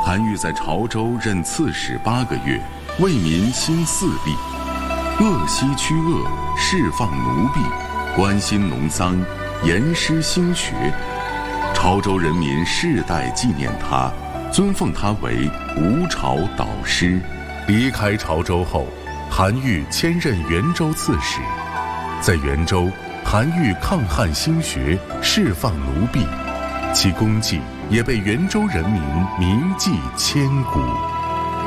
韩愈在潮州任刺史8个月，为民兴4吏，鄂西驱恶，释放奴婢，关心农桑，严师兴学。潮州人民世代纪念他，尊奉他为吴朝导师。离开潮州后，韩愈迁任元州刺史。在元州，韩愈抗汉兴学，释放奴婢，其功绩也被元州人民铭记千古。